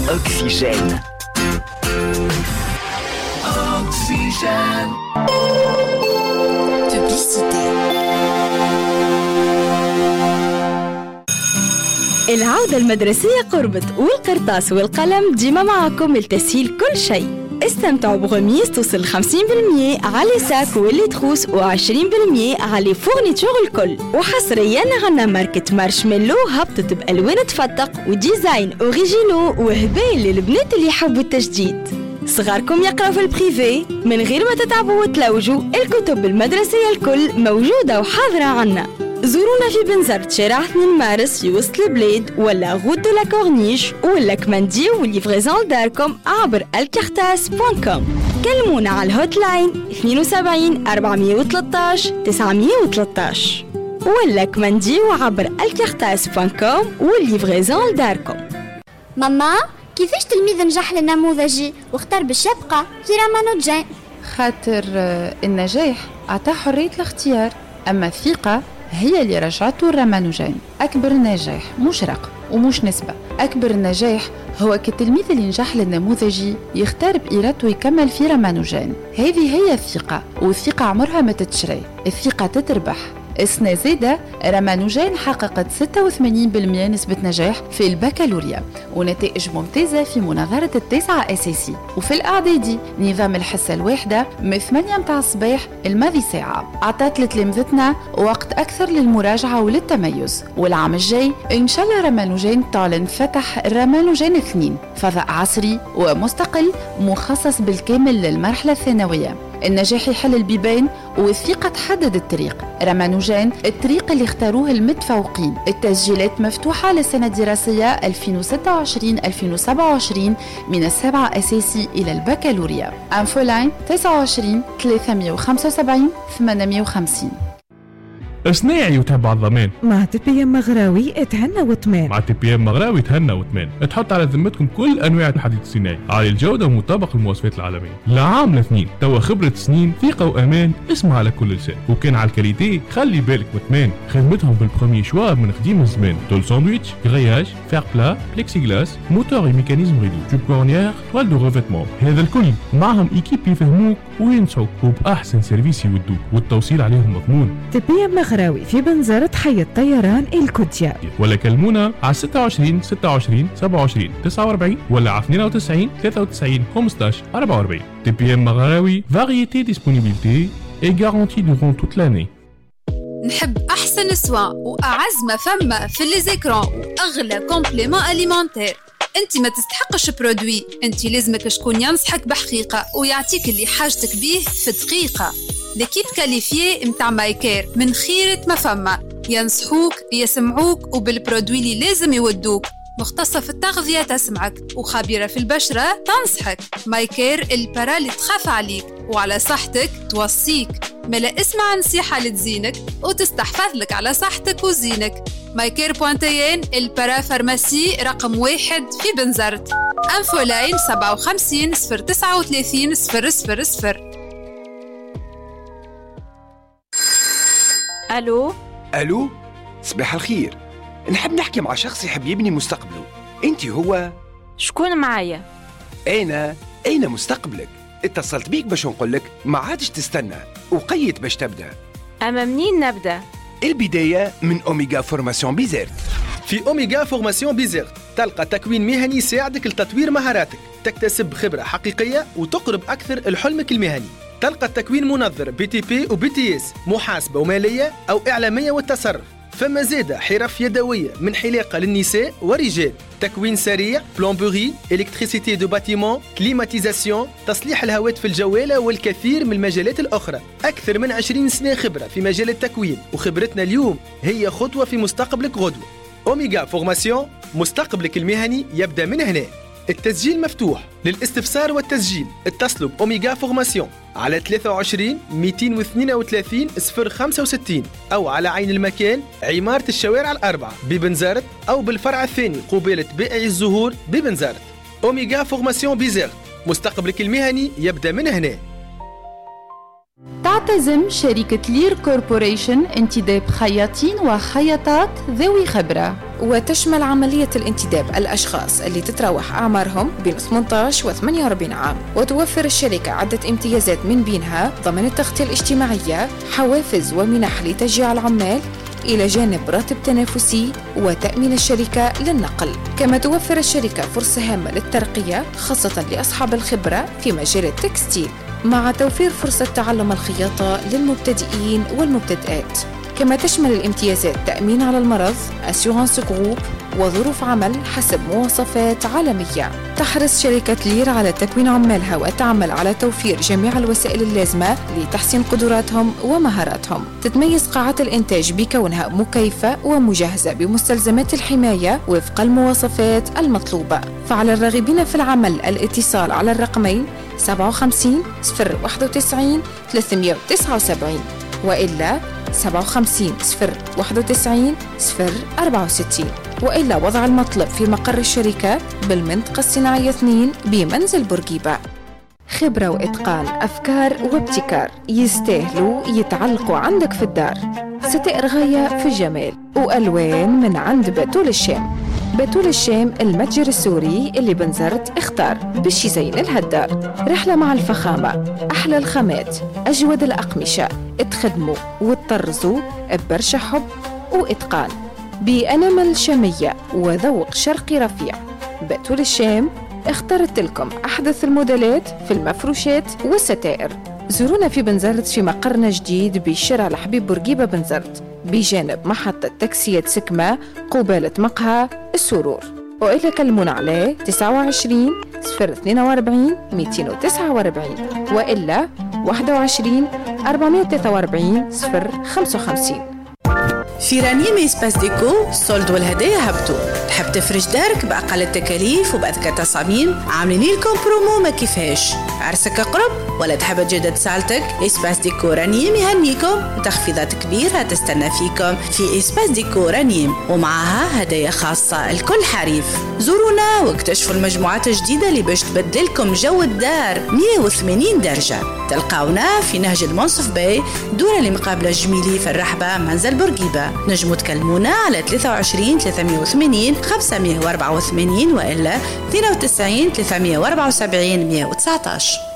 أوكسجين. العودة المدرسية قربت، والقرطاس والقلم ديما معاكم لتسهيل كل شيء. استمتعوا بغميس توصل 50% على ساك واللي تخوص و20% على فورنيتور الكل. وحصريا عنا ماركة مارشميلو هبطت بألوان تفتق وديزاين أوريجينو وهبال للبنات اللي يحبوا التجديد. صغاركم يقرأوا في البريفي من غير ما تتعبوا وتلوجوا، الكتب المدرسية الكل موجودة وحاضرة عنا. زورونا في بنزرت شارع 2 مارس في وسط البلاد، ولا غود دو لا كورنيش، ولا كماندي والليفريزون لداركم عبر الكارتاس.com. كلمونا على الهوت لاين 72 413 913، ولا كماندي وعبر الكارتاس.com والليفريزون لداركم. ماما، كيفاش تلميذ نجح للنموذجي واختار باش يبقى في رامانوجان؟ خاطر النجاح عطاه حرية الاختيار، أما الثقة هي اللي رجعته الرامانوجان. أكبر نجاح مش رقم ومش نسبة، أكبر النجاح هو كالتلميذ اللي نجح للنموذجي يختار بإرادته يكمل في رامانوجان. هذه هي الثقة، والثقة عمرها ما تتشري، الثقة تتربح. السنة زادة رامانوجان حققت 86% نسبة نجاح في البكالوريا ونتائج ممتازة في مناظرة التاسعة أساسي. وفي الإعدادي نظام الحصة الواحدة من 8 متاع الصباح الماضي ساعة عطات لتلامذتنا وقت أكثر للمراجعة وللتميز. والعام الجاي إن شاء الله رامانوجان تعلن فتح رامانوجان 2، فضاء عصري ومستقل مخصص بالكامل للمرحلة الثانوية. النجاح يحل البيبان والثقة تحدد الطريق. رامانوجان الطريق اللي اختاروه المتفوقين. التسجيلات مفتوحة للسنة الدراسية 2026-2027 من السابعة أساسي إلى البكالوريا. أنفولاين 29 375 850. صناعي وتبع الضمان مع TPM مغراوي اتهنى وطمان. مع TPM مغراوي تهنى وطمان. تحط على ذمتكم كل انواع الحديد الصناعي عالي الجوده ومطابق المواصفات العالميه. لعام لاثنين توا خبره سنين، ثقه وامان. اسمع على كل لسان. وكان على الكاليتي خلي بالك وطمان. خدمتهم بالبروميي شوا من قديم الزمان. تول ساندويتش، غرياج، فير بلا، بليكسي غلاس، موتور وميكانيزم ريدو، جوب كورنيير، توال دو ريفيتمون. هذا الكل معهم ايكيب يفهموك وينصحوك وباحسن سيرفيس يودوك، والتوصيل عليهم مضمون. TPM مغراوي في بنزرة حي الطيران الكوتيا، ولا كلمونا على 26 26 27 49 ولا على 92 93 15 44. TPM مغراوي variété disponibilité et garantie durant toute l'année. نحب أحسن سوا وأعز ما فما في ليزيكرون وأغلى كومبليمون أليمونتير. انت ما تستحقش برودوي، انت لازمك شكون ينصحك بحقيقة ويعطيك اللي حاجتك بيه في دقيقة. لكيب كاليفيي متاع مايكير من خيرة ما فما، ينصحوك يسمعوك وبالبرودوي اللي لازم يودوك. مختصة في التغذية تسمعك وخبيرة في البشرة تنصحك. مايكير البرا اللي تخاف عليك وعلى صحتك توصيك. ملا اسمع نصيحة لتزينك وتستحفظ لك على صحتك وزينك. مايكير.ان البرا فارماسي رقم 1 في بنزرت. أنفولاين 57 039 000. ألو، صباح الخير. نحب نحكي مع شخص يحب يبني مستقبله. أنت هو؟ شكون معايا؟ أين مستقبلك؟ اتصلت بيك باش نقولك ما عادش تستنى وقيت باش تبدأ. أما منين نبدأ؟ البداية من أوميغا فورماسيون بيزيرت. في أوميغا فورماسيون بيزيرت تلقى تكوين مهني يساعدك لتطوير مهاراتك، تكتسب خبرة حقيقية وتقرب أكثر لحلمك المهني. تلقى التكوين منظر BTP و BTS، محاسبة ومالية أو إعلامية والتصرف. فما زادة حرف يدوية من حلاقة للنساء ورجال، تكوين سريع، بلومبوري، إلكتريسيتي دو باتيمون، كليماتيزاسيون، تصليح الهواتف الجوالة والكثير من المجالات الأخرى. أكثر من 20 سنة خبرة في مجال التكوين، وخبرتنا اليوم هي خطوة في مستقبلك غدوة. أوميغا فورماسيون، مستقبلك المهني يبدأ من هنا. التسجيل مفتوح. للاستفسار والتسجيل اتصلوا بأوميغا فورماسيون على 23 232 065 أو على عين المكان عمارة الشوارع الأربعة ببنزرت، أو بالفرع الثاني قبيلة بائع الزهور ببنزرت. أوميغا فورماسيون بيزيرت، مستقبلك المهني يبدأ من هنا. تعتزم شركة لير كوربوريشن انتداب خياطين وخياطات ذوي خبرة. وتشمل عملية الانتداب الأشخاص اللي تتراوح أعمارهم بين 18 و 48 عام. وتوفر الشركة عدة امتيازات من بينها ضمن التغطية الاجتماعية، حوافز ومنح لتشجيع العمال، إلى جانب راتب تنافسي وتأمين الشركة للنقل. كما توفر الشركة فرصة هامة للترقية خاصة لأصحاب الخبرة في مجال التكستيل، مع توفير فرصة تعلم الخياطة للمبتدئين والمبتدئات. كما تشمل الامتيازات تأمين على المرض، أسيورانس جروب، وظروف عمل حسب مواصفات عالمية. تحرص شركة لير على تكوين عمالها وتعمل على توفير جميع الوسائل اللازمة لتحسين قدراتهم ومهاراتهم. تتميز قاعات الإنتاج بكونها مكيفة ومجهزة بمستلزمات الحماية وفق المواصفات المطلوبة. فعلى الراغبين في العمل الاتصال على الرقمين 57 091 379 وإلا 57 091 064، وإلا وضع المطلب في مقر الشركة بالمنطقة الصناعية 2 بمنزل بورقيبة. خبرة وإتقان، أفكار وابتكار يستاهلوا يتعلقوا عندك في الدار. ستائر غاية في الجمال وألوان من عند بتول الشام. بتول الشام المتجر السوري اللي بنزرت اختار باش يزين الهدار. رحلة مع الفخامة، أحلى الخامات، أجود الأقمشة، اتخدموا وتطرزوا ببرشا حب وإتقان بأنامل شامية وذوق شرقي رفيع. بتول الشام اختارت لكم أحدث الموديلات في المفروشات والستائر. زورونا في بنزرت في مقرنا جديد بشارع الحبيب بورقيبة بنزرت بجانب محطة تاكسيات سكمة قبالة مقهى السرور. وإلا كلمونا عليه 29 042 249 وإلا 21 443 055. في رانيم إسباس ديكو الصولد والهدايا هبطوا. تحب تفرش دارك بأقل التكاليف وبأذكى تصاميم؟ عاملين لكم برومو ما كيفاش. عرسك قرب ولا تحب تجدد سالتك؟ إسباس ديكو رانيم يهنيكم وتخفيضات كبيرة تستنى فيكم في إسباس ديكو رانيم، ومعها هدايا خاصة لكل حريف. زورونا واكتشفوا المجموعات الجديدة اللي باش تبدلكم جو الدار 180 درجة. تلقاونا في نهج المنصف باي دورة لمقابلة جميلي في الرحبة منزل بورقيبة. نجموا تكلمونا على 23 380 584 وإلا 92 374 119.